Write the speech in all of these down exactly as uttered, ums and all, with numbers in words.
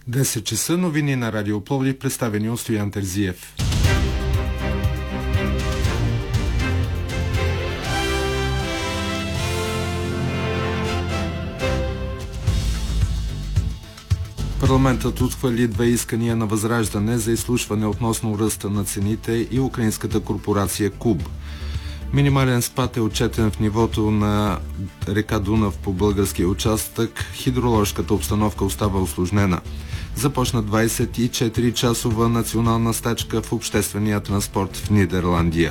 десет часа новини на Радио Пловдив, представени от Стоян Терзиев. Парламентът отхвърли две искания на Възраждане за изслушване относно ръста на цените и украинската корпорация Куб. Минимален спад е отчетен в нивото на река Дунав по българския участък. Хидроложката обстановка остава усложнена. Започна двадесет и четири часова национална стачка в обществения транспорт в Нидерландия.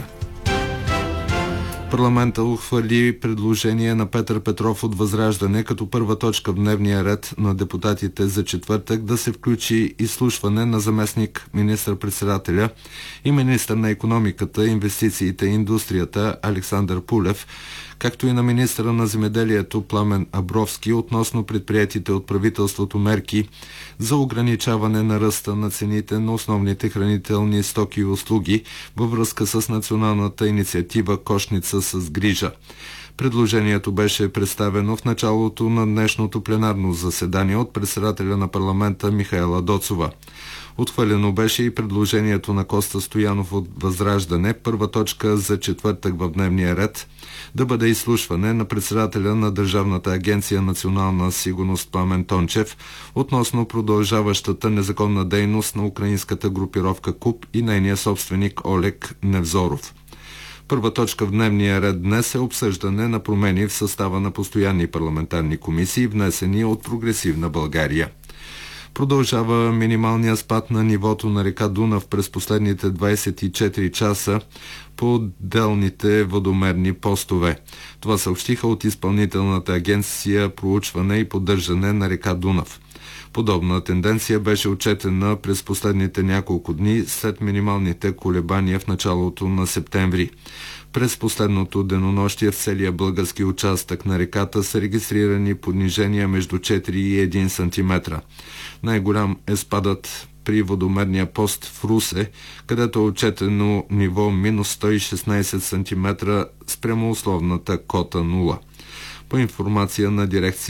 Парламента ухвърли предложение на Петър Петров от Възраждане като първа точка в дневния ред на депутатите за четвъртък да се включи изслушване на заместник министър-председателя и министър на икономиката, инвестициите и индустрията Александър Пулев, както и на министъра на земеделието Пламен Абровски относно предприетите от правителството мерки за ограничаване на ръста на цените на основните хранителни стоки и услуги във връзка с националната инициатива "Кошница с грижа". Предложението беше представено в началото на днешното пленарно заседание от председателя на парламента Михаела Доцова. Отхвърлено беше и предложението на Коста Стоянов от Възраждане, първа точка за четвъртък в дневния ред, да бъде изслушване на председателя на Държавната агенция "Национална сигурност" Пламен Тончев относно продължаващата незаконна дейност на украинската групировка Куб и нейния собственик Олег Невзоров. Първа точка в дневния ред днес е обсъждане на промени в състава на постоянни парламентарни комисии, внесени от Прогресивна България. Продължава минималния спад на нивото на река Дунав през последните двадесет и четири часа по отделните водомерни постове. Това съобщиха от Изпълнителната агенция "Проучване и поддържане на река Дунав". Подобна тенденция беше отчетена през последните няколко дни след минималните колебания в началото на септември. През последното денонощие в целия български участък на реката са регистрирани понижения между четири и един сантиметра. Най-голям е спадът при водомерния пост в Русе, където е отчетено ниво минус сто и шестнадесет сантиметра спрямо условната кота нула. По информация на дирекция